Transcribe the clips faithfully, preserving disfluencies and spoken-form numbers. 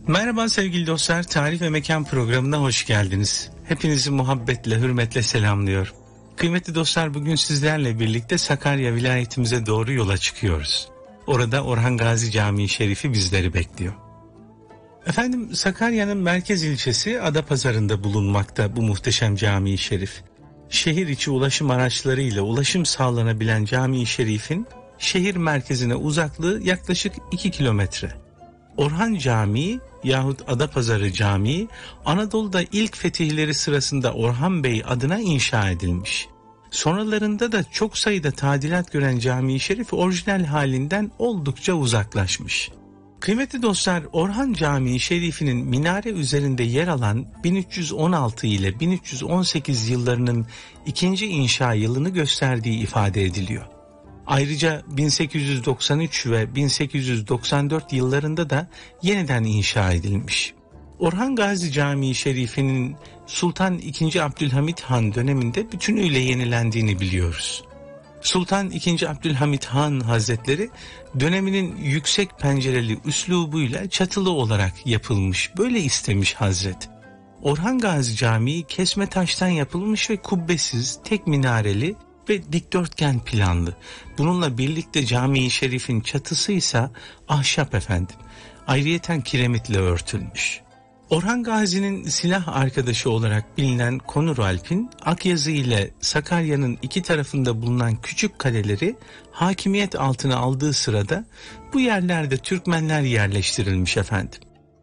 Merhaba sevgili dostlar, Tarih ve Mekan programına hoş geldiniz. Hepinizi muhabbetle, hürmetle selamlıyor. Kıymetli dostlar, bugün sizlerle birlikte Sakarya vilayetimize doğru yola çıkıyoruz. Orada Orhan Gazi Camii Şerifi bizleri bekliyor. Efendim, Sakarya'nın merkez ilçesi Adapazarı'nda bulunmakta bu muhteşem Camii Şerif. Şehir içi ulaşım araçlarıyla ulaşım sağlanabilen Camii Şerif'in şehir merkezine uzaklığı yaklaşık iki kilometre. Orhan Camii yahut Adapazarı Camii, Anadolu'da ilk fetihleri sırasında Orhan Bey adına inşa edilmiş. Sonralarında da çok sayıda tadilat gören Camii Şerif orijinal halinden oldukça uzaklaşmış. Kıymetli dostlar, Orhan Camii Şerifi'nin minare üzerinde yer alan bin üç yüz on altı ile bin üç yüz on sekiz yıllarının ikinci inşa yılını gösterdiği ifade ediliyor. Ayrıca bin sekiz yüz doksan üç ve bin sekiz yüz doksan dört yıllarında da yeniden inşa edilmiş. Orhan Gazi Camii Şerifi'nin Sultan ikinci. Abdülhamit Han döneminde bütünüyle yenilendiğini biliyoruz. Sultan ikinci. Abdülhamit Han Hazretleri döneminin yüksek pencereli üslubuyla çatılı olarak yapılmış, böyle istemiş Hazret. Orhan Gazi Camii kesme taştan yapılmış ve kubbesiz, tek minareli ve dikdörtgen planlı. Bununla birlikte Camii Şerif'in çatısı ise ahşap efendim. Ayrıyeten kiremitle örtülmüş. Orhan Gazi'nin silah arkadaşı olarak bilinen Konur Alp'in Akyazı ile Sakarya'nın iki tarafında bulunan küçük kaleleri hakimiyet altına aldığı sırada bu yerlerde Türkmenler yerleştirilmiş efendim.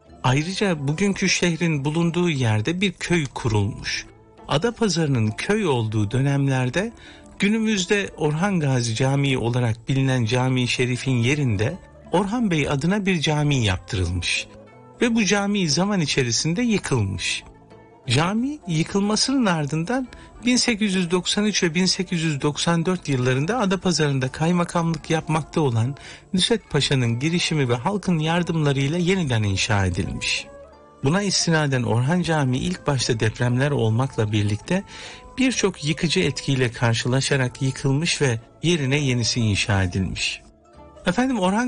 Ayrıca bugünkü şehrin bulunduğu yerde bir köy kurulmuş. Adapazarı'nın köy olduğu dönemlerde günümüzde Orhan Gazi Camii olarak bilinen Camii Şerif'in yerinde Orhan Bey adına bir cami yaptırılmış. Ve bu cami zaman içerisinde yıkılmış. Cami yıkılmasının ardından bin sekiz yüz doksan üç ve bin sekiz yüz doksan dört yıllarında Adapazarı'nda kaymakamlık yapmakta olan Nusret Paşa'nın girişimi ve halkın yardımlarıyla yeniden inşa edilmiş. Buna istinaden Orhan Camii ilk başta depremler olmakla birlikte birçok yıkıcı etkiyle karşılaşarak yıkılmış ve yerine yenisi inşa edilmiş. Efendim, Orhan